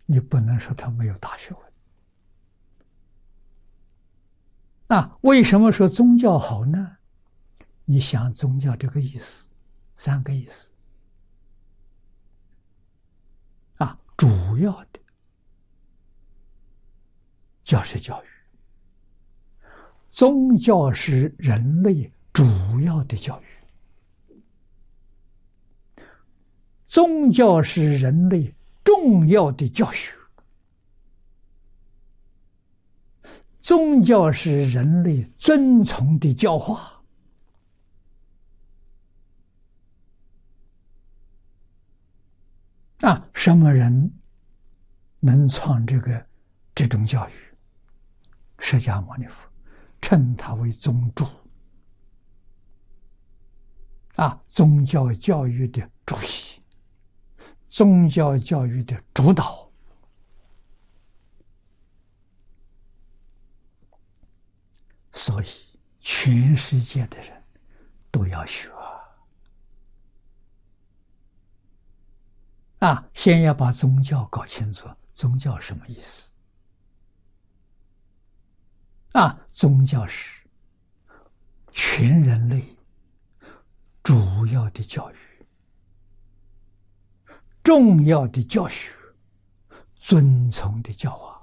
你不能说他没有大学问。为什么说宗教好呢？你想宗教这个意思，三个意思。主要的教是教育，宗教是人类主要的教育，宗教是人类重要的教学，宗教是人类遵从的教化。什么人能创这种教育？释迦牟尼佛称他为宗主，宗教教育的主席，宗教教育的主导。所以全世界的人都要学先要把宗教搞清楚，宗教什么意思？宗教是全人类主要的教育、重要的教学、遵从的教化。